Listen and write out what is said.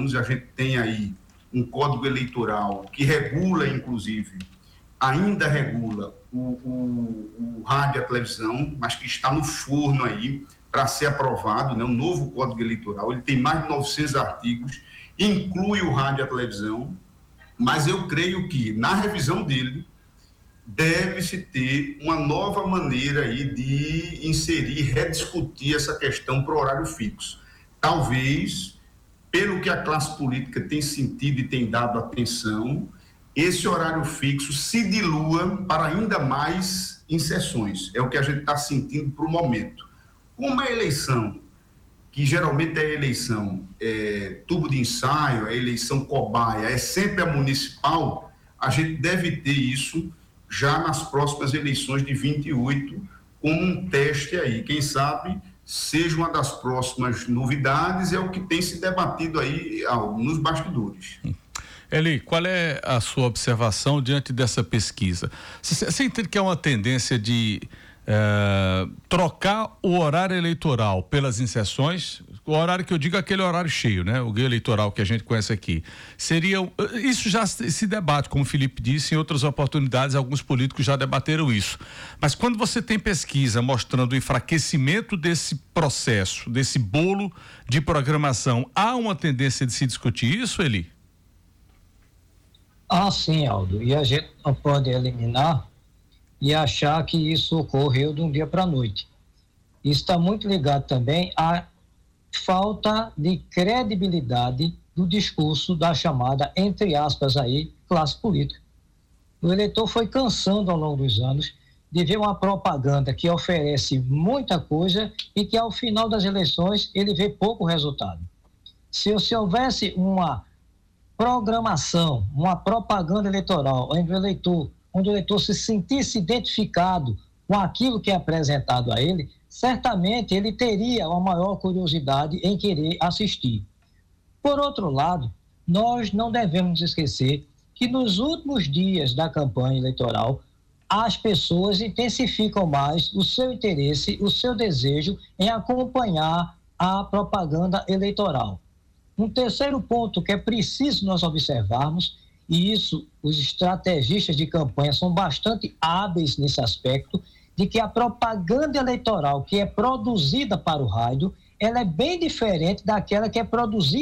anos, a gente tem aí um código eleitoral que regula, inclusive, ainda regula o rádio e a televisão, mas que está no forno aí para ser aprovado, né? O novo código eleitoral, ele tem mais de 900 artigos, inclui o rádio e a televisão, mas eu creio que na revisão dele deve-se ter uma nova maneira aí de inserir, rediscutir essa questão para o horário fixo. Talvez, pelo que a classe política tem sentido e tem dado atenção, esse horário fixo se dilua para ainda mais inserções. É o que a gente está sentindo para o momento. Como a eleição, que geralmente é a eleição tubo de ensaio, a eleição cobaia, é sempre a municipal, a gente deve ter isso já nas próximas eleições de 28, como um teste aí. Quem sabe seja uma das próximas novidades, é o que tem se debatido aí nos bastidores. Eli, qual é a sua observação diante dessa pesquisa? Você entende que é uma tendência de trocar o horário eleitoral pelas inserções? O horário que eu digo é aquele horário cheio, né? O guia eleitoral que a gente conhece aqui. Isso já se debate, como o Felipe disse, em outras oportunidades, alguns políticos já debateram isso. Mas quando você tem pesquisa mostrando o enfraquecimento desse processo, desse bolo de programação, há uma tendência de se discutir isso, Eli? Sim, Aldo. E a gente não pode eliminar e achar que isso ocorreu de um dia para a noite. Isso está muito ligado também à falta de credibilidade do discurso da chamada, entre aspas aí, classe política. O eleitor foi cansando ao longo dos anos de ver uma propaganda que oferece muita coisa e que ao final das eleições ele vê pouco resultado. Se houvesse uma programação, uma propaganda eleitoral, onde o eleitor se sentisse identificado com aquilo que é apresentado a ele, certamente ele teria uma maior curiosidade em querer assistir. Por outro lado, nós não devemos esquecer que nos últimos dias da campanha eleitoral, as pessoas intensificam mais o seu interesse, o seu desejo em acompanhar a propaganda eleitoral. Um terceiro ponto que é preciso nós observarmos, e isso os estrategistas de campanha são bastante hábeis nesse aspecto, de que a propaganda eleitoral que é produzida para o rádio, ela é bem diferente daquela que é produzida